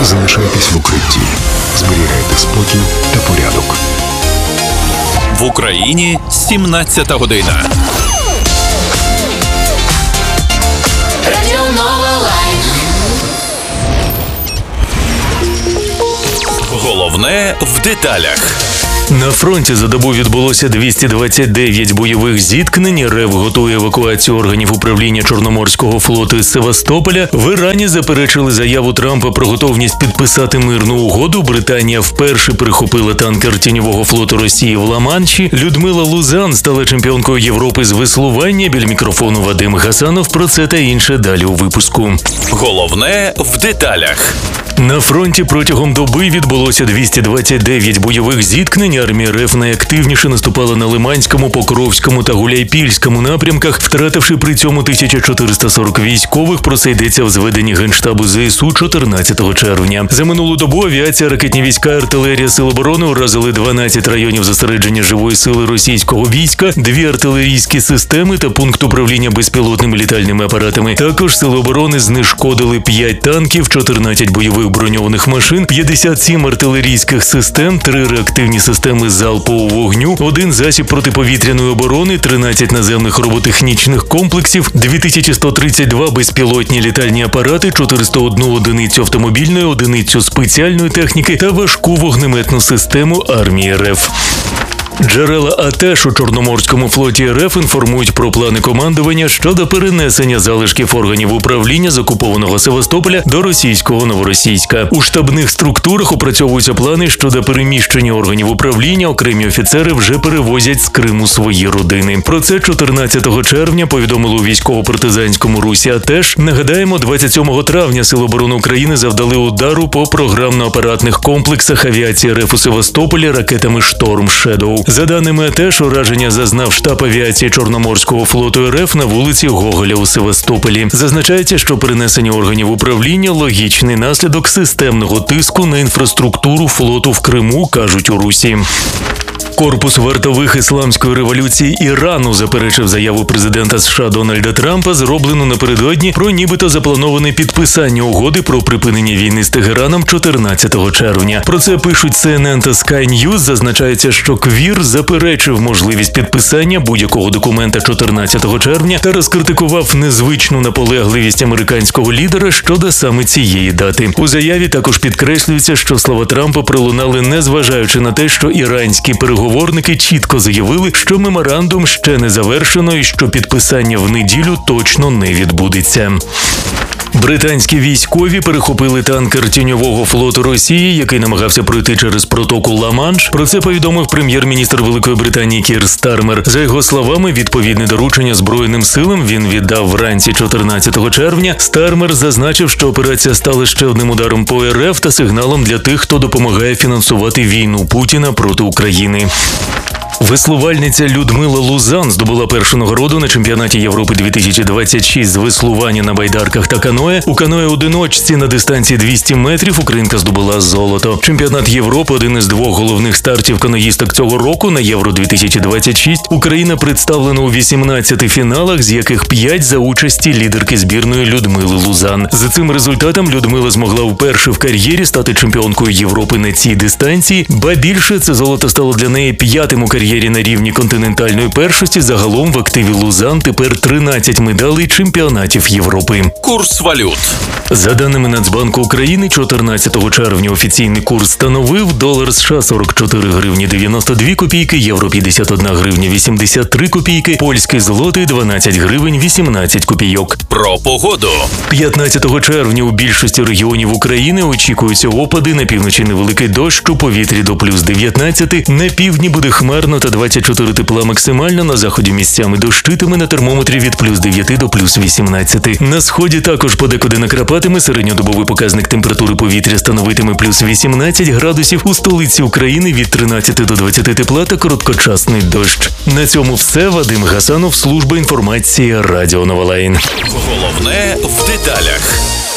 Залишайтесь в укритті. Зберігайте спокій та порядок. В Україні 17 година. Головне в деталях. На фронті за добу відбулося 229 бойових зіткнень. РФ готує евакуацію органів управління Чорноморського флоту із Севастополя. В Ірані заперечили заяву Трампа про готовність підписати мирну угоду. Британія вперше прихопила танкер тіньового флоту Росії в Ла-Манші. Людмила Лузан стала чемпіонкою Європи з веслування. Біля мікрофону Вадим Гасанов. Про це та інше далі у випуску. Головне в деталях. На фронті протягом доби відбулося 229 бойових зіткнень. Армія РФ найактивніше наступала на Лиманському, Покровському та Гуляйпільському напрямках, втративши при цьому 1440 військових. Про це йдеться в зведенні Генштабу ЗСУ 14 червня. За минулу добу авіація, ракетні війська, артилерія Сил оборони уразили 12 районів зосередження живої сили російського війська, 2 артилерійські системи та пункт управління безпілотними літальними апаратами. Також Сили оборони знешкодили 5 танків, 14 бойових броньованих машин, 57 артилерійських систем, 3 реактивні системи залпового вогню, 1 засіб протиповітряної оборони, 13 наземних роботехнічних комплексів, 2132 безпілотні літальні апарати, 401 одиницю автомобільної, одиницю спеціальної техніки та важку вогнеметну систему армії РФ. Джерела АТЕШ у Чорноморському флоті РФ інформують про плани командування щодо перенесення залишків органів управління з окупованого Севастополя до російського Новоросійська. У штабних структурах опрацьовуються плани щодо переміщення органів управління. Окремі офіцери вже перевозять з Криму свої родини. Про це 14 червня повідомили у військово-партизанському русі АТЕШ. Нагадаємо, 27 травня Сили оборони України завдали удару по програмно-апаратних комплексах авіації РФ у Севастополі ракетами «Шторм Шедоу». За даними АТЕШ, ураження зазнав штаб авіації Чорноморського флоту РФ на вулиці Гоголя у Севастополі. Зазначається, що перенесення органів управління – логічний наслідок системного тиску на інфраструктуру флоту в Криму, кажуть у Русі. Корпус вартових ісламської революції Ірану заперечив заяву президента США Дональда Трампа, зроблену напередодні, про нібито заплановане підписання угоди про припинення війни з Тегераном 14 червня. Про це пишуть CNN та Sky News. Зазначається, що КВІР заперечив можливість підписання будь-якого документа 14 червня та розкритикував незвичну наполегливість американського лідера щодо саме цієї дати. У заяві також підкреслюється, що слова Трампа пролунали, незважаючи на те, що іранські переговорники чітко заявили, що меморандум ще не завершено і що підписання в неділю точно не відбудеться. Британські військові перехопили танкер тіньового флоту Росії, який намагався пройти через протоку Ла-Манш. Про це повідомив прем'єр-міністр Великої Британії Кір Стармер. За його словами, відповідне доручення Збройним силам він віддав вранці 14 червня. Стармер зазначив, що операція стала ще одним ударом по РФ та сигналом для тих, хто допомагає фінансувати війну Путіна проти України. Веслувальниця Людмила Лузан здобула першу нагороду на чемпіонаті Європи 2026 з веслування на байдарках та каное. У каное-одиночці на дистанції 200 метрів українка здобула золото. Чемпіонат Європи – один із 2 головних стартів каноїсток цього року. На Євро-2026 Україна представлена у 18 фіналах, з яких 5 за участі лідерки збірної Людмили Лузан. За цим результатом Людмила змогла вперше в кар'єрі стати чемпіонкою Європи на цій дистанції. Ба більше, це золото стало для неї 5-тим у кар'єрі на рівні континентальної першості. Загалом в активі Лузан тепер 13 медалей чемпіонатів Європи. Курс валют. За даними Нацбанку України, 14 червня офіційний курс становив: долар США 44 гривні 92 копійки, євро 51 гривня 83 копійки, польський злотий 12 гривень 18 копійок. Про погоду. 15 червня у більшості регіонів України очікуються опади, на півночі невеликий дощ, у повітрі до плюс 19, на півдні буде хмарно та 24 тепла максимально, на заході місцями дощитиме, на термометрі від плюс 9 до плюс 18. На сході також подекуди накрапатиме, середньодобовий показник температури повітря становитиме плюс 18 градусів, у столиці України від 13 до 20 тепла та короткочасний дощ. На цьому все. Вадим Гасанов, служба інформації Радіо Новолайн. Головне в деталях.